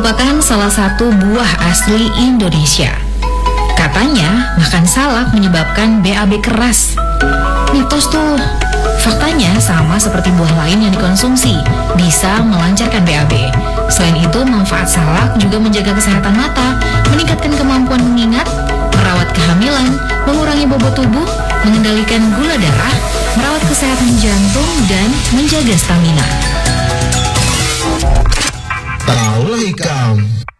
merupakan salah satu buah asli Indonesia. Katanya, makan salak menyebabkan BAB keras. Mitos tuh. Faktanya sama seperti buah lain yang dikonsumsi, bisa melancarkan BAB. Selain itu, manfaat salak juga menjaga kesehatan mata, meningkatkan kemampuan mengingat, merawat kehamilan, mengurangi bobot tubuh, mengendalikan gula darah, merawat kesehatan jantung, dan menjaga stamina. Tahu ikam.